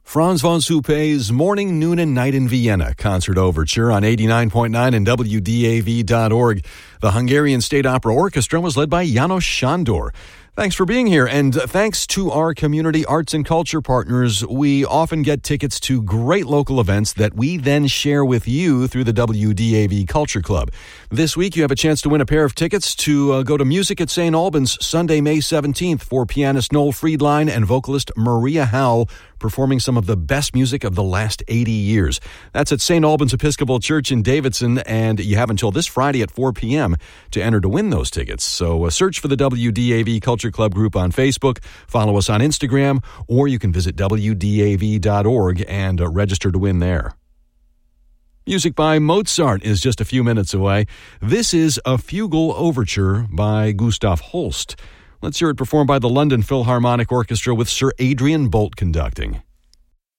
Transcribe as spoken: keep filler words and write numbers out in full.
Franz von Suppé's Morning, Noon, and Night in Vienna concert overture on eighty-nine point nine and W D A V dot org. The Hungarian State Opera Orchestra was led by János Sándor. Thanks for being here, and thanks to our community arts and culture partners, we often get tickets to great local events that we then share with you through the W D A V Culture Club. This week, you have a chance to win a pair of tickets to uh, go to Music at Saint Albans Sunday, May seventeenth for pianist Noel Friedline and vocalist Maria Howell performing some of the best music of the last eighty years. That's at Saint Albans Episcopal Church in Davidson, and you have until this Friday at four p.m. to enter to win those tickets. So uh, search for the W D A V Culture Club group on Facebook, follow us on Instagram, or you can visit W D A V dot org and uh, register to win there. Music by Mozart is just a few minutes away. This is a Fugal Overture by Gustav Holst. Let's hear it performed by the London Philharmonic Orchestra with Sir Adrian Boult conducting.